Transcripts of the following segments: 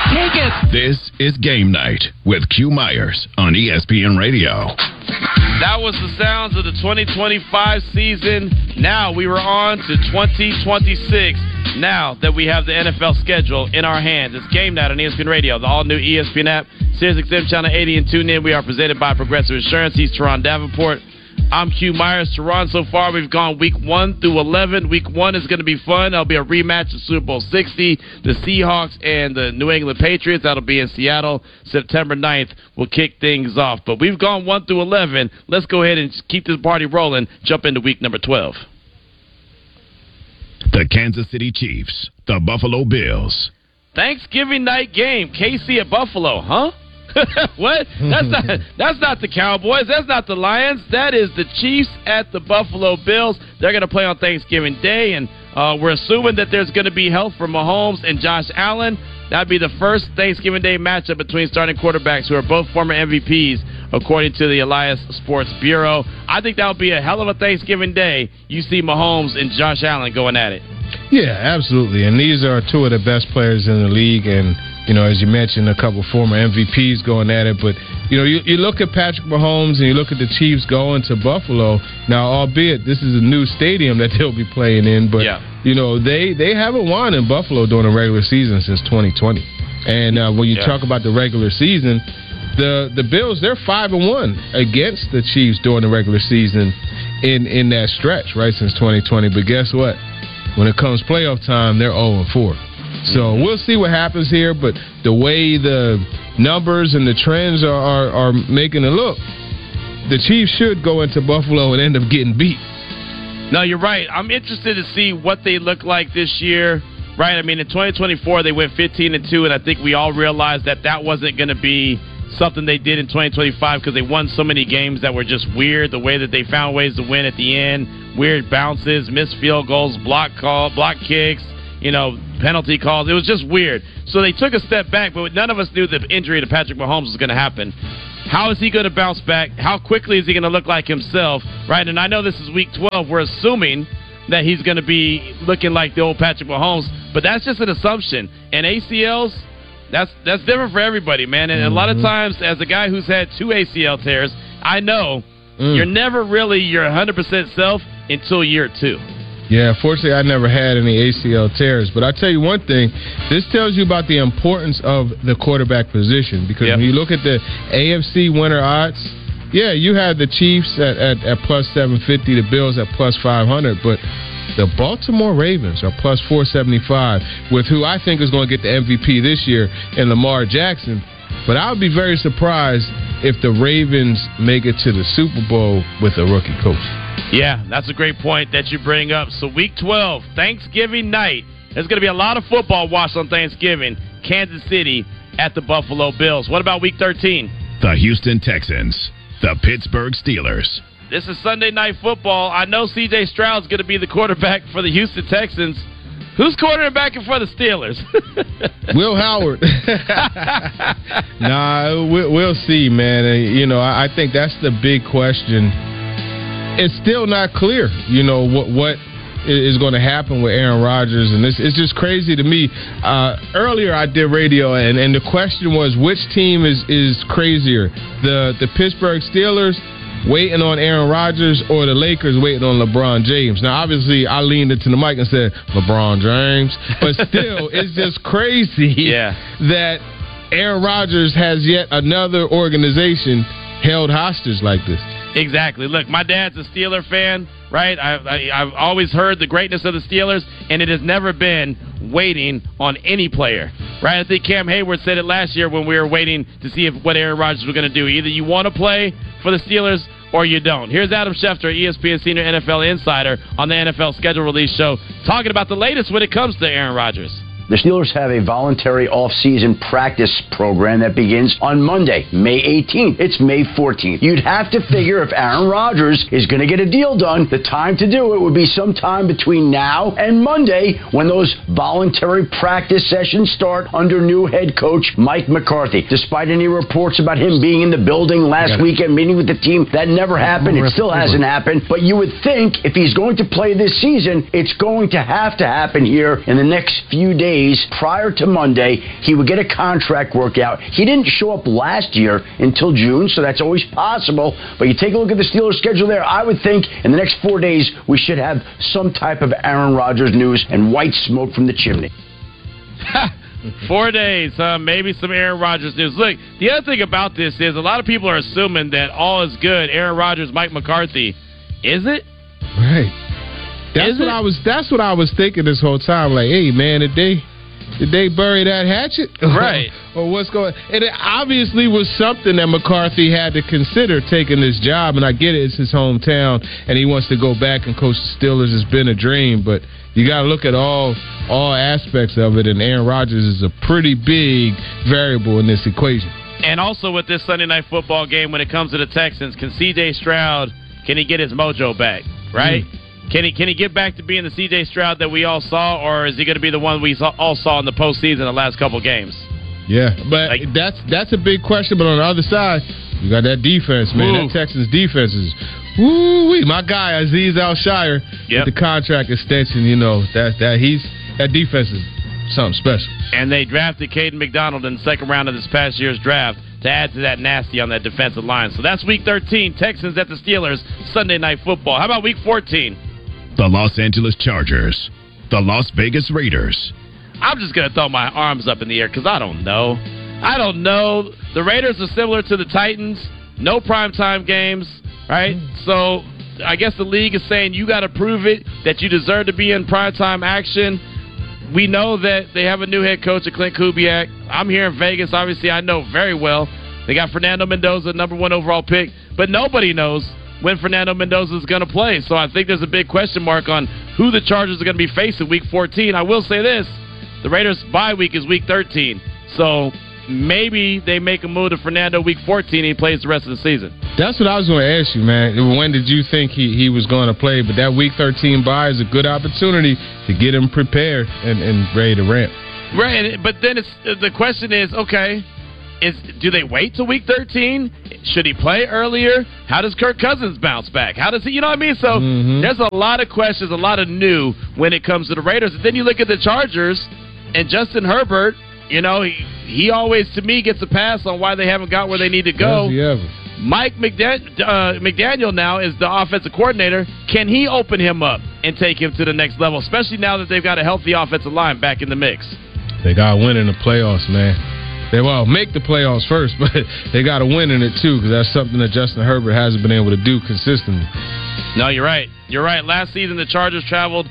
Take it. This is Game Night with Q Myers on ESPN Radio. That was the sounds of the 2025 season. Now we were on to 2026. Now that we have the NFL schedule in our hands, it's Game Night on ESPN Radio, the all-new ESPN app, SiriusXM Channel 80, and tune in. We are presented by Progressive Insurance. He's Teron Davenport. I'm Q Myers. Teron, so far we've gone week 1 through 11. Week 1 is going to be fun. That'll be a rematch of Super Bowl 60, the Seahawks and the New England Patriots. That'll be in Seattle. September 9th will kick things off. But we've gone 1 through 11. Let's go ahead and keep this party rolling. Jump into week number 12. The Kansas City Chiefs, the Buffalo Bills. Thanksgiving night game. KC at Buffalo, huh? What? That's not the Cowboys. That's not the Lions. That is the Chiefs at the Buffalo Bills. They're going to play on Thanksgiving Day, and we're assuming that there's going to be help from Mahomes and Josh Allen. That'd be the first Thanksgiving Day matchup between starting quarterbacks who are both former MVPs, according to the Elias Sports Bureau. I think that would be a hell of a Thanksgiving Day. You see Mahomes and Josh Allen going at it. Yeah, absolutely. And these are two of the best players in the league, and as you mentioned, a couple former MVPs going at it. But, you look at Patrick Mahomes and you look at the Chiefs going to Buffalo. Now, albeit this is a new stadium that they'll be playing in, but, they haven't won in Buffalo during the regular season since 2020. And when you talk about the regular season, the Bills, they're 5-1 against the Chiefs during the regular season in that stretch, right, since 2020. But guess what? When it comes playoff time, they're 0-4. So we'll see what happens here, but the way the numbers and the trends are making it look, the Chiefs should go into Buffalo and end up getting beat. No, you're right. I'm interested to see what they look like this year, right? I mean, in 2024, they went 15-2, and I think we all realized that wasn't going to be something they did in 2025 because they won so many games that were just weird, the way that they found ways to win at the end, weird bounces, missed field goals, block kicks, penalty calls. It was just weird. So they took a step back, but none of us knew the injury to Patrick Mahomes was going to happen. How is he going to bounce back? How quickly is he going to look like himself? Right? And I know this is week 12. We're assuming that he's going to be looking like the old Patrick Mahomes, but that's just an assumption. And ACLs, that's different for everybody, man. And a lot of times, as a guy who's had 2 ACL tears, I know you're never really your 100% self until year 2. Yeah, fortunately, I never had any ACL tears. But I tell you one thing, this tells you about the importance of the quarterback position. Because when you look at the AFC winner odds, you have the Chiefs at plus 750, the Bills at plus 500. But the Baltimore Ravens are plus 475, with who I think is going to get the MVP this year in Lamar Jackson. But I would be very surprised if the Ravens make it to the Super Bowl with a rookie coach. Yeah, that's a great point that you bring up. So week 12, Thanksgiving night. There's going to be a lot of football watched on Thanksgiving. Kansas City at the Buffalo Bills. What about week 13? The Houston Texans, the Pittsburgh Steelers. This is Sunday Night Football. I know C.J. Stroud's going to be the quarterback for the Houston Texans. Who's quarterbacking for the Steelers? Will Howard. We'll see, man. I think that's the big question. It's still not clear, what is going to happen with Aaron Rodgers, and it's just crazy to me. Earlier I did radio, and the question was, which team is crazier, the Pittsburgh Steelers waiting on Aaron Rodgers or the Lakers waiting on LeBron James? Now, obviously, I leaned into the mic and said LeBron James, but still, it's just crazy that Aaron Rodgers has yet another organization held hostage like this. Exactly. Look, my dad's a Steeler fan, right? I've always heard the greatness of the Steelers, and it has never been waiting on any player, right? I think Cam Hayward said it last year when we were waiting to see what Aaron Rodgers was going to do. Either you want to play for the Steelers or you don't. Here's Adam Schefter, ESPN Senior NFL Insider, on the NFL Schedule Release Show, talking about the latest when it comes to Aaron Rodgers. The Steelers have a voluntary off-season practice program that begins on Monday, May 18th. It's May 14th. You'd have to figure if Aaron Rodgers is going to get a deal done, the time to do it would be sometime between now and Monday when those voluntary practice sessions start under new head coach Mike McCarthy. Despite any reports about him being in the building last weekend meeting with the team, that never happened. It still hasn't happened. But you would think if he's going to play this season, it's going to happen here in the next few days. days prior to Monday, he would get a contract workout. He didn't show up last year until June, so that's always possible. But you take a look at the Steelers' schedule there, I would think in the next 4 days we should have some type of Aaron Rodgers news and white smoke from the chimney. 4 days, maybe some Aaron Rodgers news. Look, the other thing about this is a lot of people are assuming that all is good. Aaron Rodgers, Mike McCarthy. Is it? Right. That's what I was thinking this whole time. Like, hey man, did they bury that hatchet? Right. Or what's going? And it obviously was something that McCarthy had to consider taking this job. And I get it; it's his hometown, and he wants to go back and coach the Steelers. It's been a dream, but you got to look at all aspects of it. And Aaron Rodgers is a pretty big variable in this equation. And also with this Sunday Night Football game, when it comes to the Texans, can C.J. Stroud, can he get his mojo back? Right. Can he get back to being the C.J. Stroud that we all saw, or is he going to be the one we all saw in the postseason the last couple games? Yeah, but that's a big question. But on the other side, you got that defense, man. That Texans defense is, woo-wee. My guy Azeez Al-Shire with the contract extension. You know that defense is something special. And they drafted Caden McDonald in the second round of this past year's draft to add to that nasty on that defensive line. So that's Week 13. Texans at the Steelers, Sunday Night Football. How about Week 14? The Los Angeles Chargers, the Las Vegas Raiders. I'm just going to throw my arms up in the air because I don't know. The Raiders are similar to the Titans. No primetime games, right? So I guess the league is saying you got to prove it, that you deserve to be in primetime action. We know that they have a new head coach, Clint Kubiak. I'm here in Vegas. Obviously, I know very well. They got Fernando Mendoza, number 1 overall pick. But nobody knows when Fernando Mendoza is going to play. So I think there's a big question mark on who the Chargers are going to be facing Week 14. I will say this. The Raiders' bye week is Week 13. So maybe they make a move to Fernando Week 14 and he plays the rest of the season. That's what I was going to ask you, man. When did you think he was going to play? But that Week 13 bye is a good opportunity to get him prepared and ready to ramp. Right, but then the question is, okay, do they wait till Week 13? Should he play earlier? How does Kirk Cousins bounce back? How does he, you know what I mean? So there's a lot of questions, a lot of new when it comes to the Raiders. And then you look at the Chargers and Justin Herbert, you know, he always, to me, gets a pass on why they haven't got where they need to go. Has he ever? Mike McDaniel now is the offensive coordinator. Can he open him up and take him to the next level, especially now that they've got a healthy offensive line back in the mix? They got to win in the playoffs, man. They make the playoffs first, but they got to win in it too, because that's something that Justin Herbert hasn't been able to do consistently. No, you're right. You're right. Last season, the Chargers traveled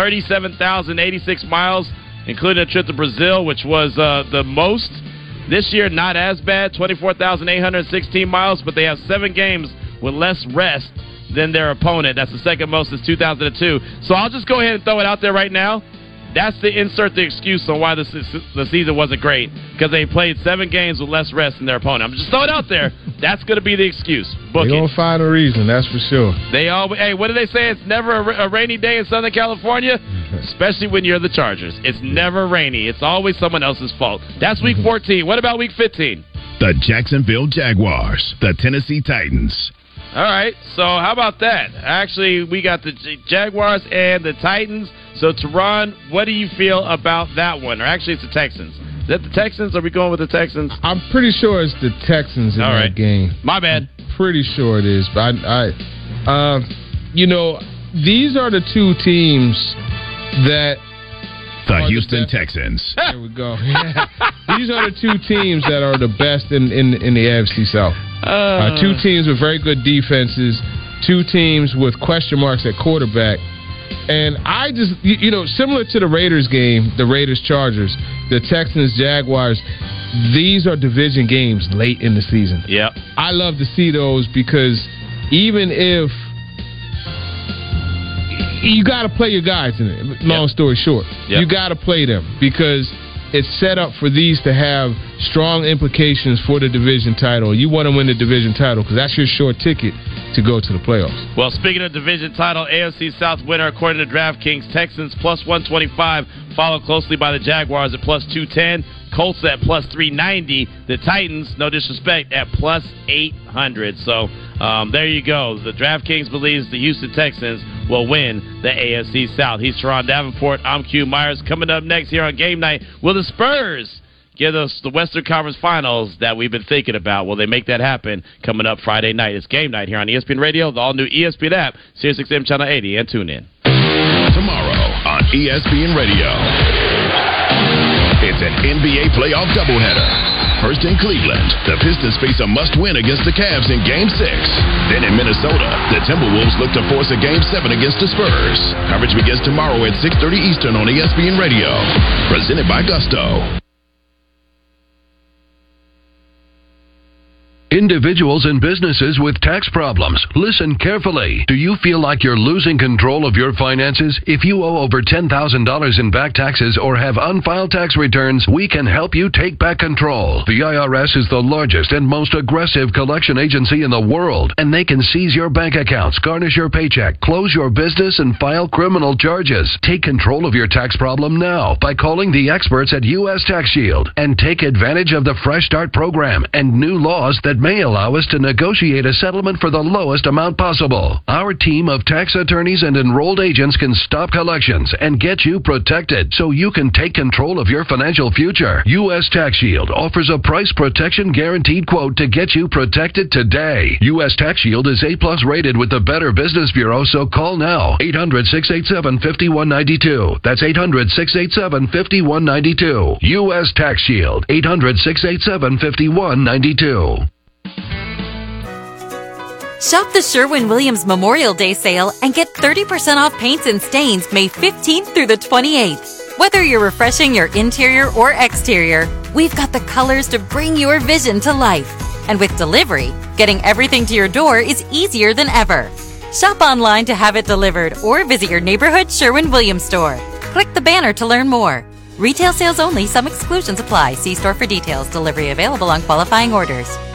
37,086 miles, including a trip to Brazil, which was the most. This year, not as bad, 24,816 miles, but they have 7 games with less rest than their opponent. That's the second most since 2002. So I'll just go ahead and throw it out there right now. That's the insert the excuse on why the season wasn't great, because they played 7 games with less rest than their opponent. I'm just throwing it out there. That's going to be the excuse. Book They're going to find a reason, that's for sure. Hey, what do they say? It's never a rainy day in Southern California, especially when you're the Chargers. It's never rainy. It's always someone else's fault. That's Week 14. What about Week 15? The Jacksonville Jaguars, the Tennessee Titans. All right, so how about that? Actually, we got the Jaguars and the Titans. So, Teron, what do you feel about that one? Or actually, it's the Texans. Is that the Texans? Are we going with the Texans? I'm pretty sure it's the Texans in that game. My bad. I'm pretty sure it is. But these are the 2 teams that... The Houston Texans. There we go. Yeah. These are the 2 teams that are the best in the AFC South. 2 teams with very good defenses, 2 teams with question marks at quarterback. And I just, similar to the Raiders game, the Raiders-Chargers, the Texans-Jaguars, these are division games late in the season. Yeah. I love to see those because even if you got to play your guys in it, long story short, you got to play them because it's set up for these to have strong implications for the division title. You want to win the division title because that's your short ticket to go to the playoffs. Well, speaking of division title, AFC South winner according to DraftKings, Texans plus 125, followed closely by the Jaguars at plus 210, Colts at plus 390, the Titans, no disrespect, at plus 800. So there you go. The DraftKings believes the Houston Texans will win the AFC South. He's Teron Davenport. I'm Q Myers. Coming up next here on Game Night, will the Spurs give us the Western Conference Finals that we've been thinking about? Will they make that happen coming up Friday night? It's Game Night here on ESPN Radio, the all-new ESPN app, Sirius XM Channel 80, and tune in. Tomorrow on ESPN Radio, it's an NBA playoff doubleheader. First in Cleveland, the Pistons face a must-win against the Cavs in Game 6. Then in Minnesota, the Timberwolves look to force a Game 7 against the Spurs. Coverage begins tomorrow at 6:30 Eastern on ESPN Radio. Presented by Gusto. Individuals and businesses with tax problems, listen carefully. Do you feel like you're losing control of your finances? If you owe over $10,000 in back taxes or have unfiled tax returns, we can help you take back control. The IRS is the largest and most aggressive collection agency in the world, and they can seize your bank accounts, garnish your paycheck, close your business, and file criminal charges. Take control of your tax problem now by calling the experts at U.S. Tax Shield and take advantage of the Fresh Start program and new laws that may allow us to negotiate a settlement for the lowest amount possible. Our team of tax attorneys and enrolled agents can stop collections and get you protected so you can take control of your financial future. U.S. Tax Shield offers a price protection guaranteed quote to get you protected today. U.S. Tax Shield is A+ rated with the Better Business Bureau, so call now. 800-687-5192. That's 800-687-5192. U.S. Tax Shield. 800-687-5192. Shop the Sherwin-Williams Memorial Day sale and get 30% off paints and stains May 15th through the 28th. Whether you're refreshing your interior or exterior, we've got the colors to bring your vision to life. And with delivery, getting everything to your door is easier than ever. Shop online to have it delivered or visit your neighborhood Sherwin-Williams store. Click the banner to learn more. Retail sales only. Some exclusions apply. See store for details. Delivery available on qualifying orders.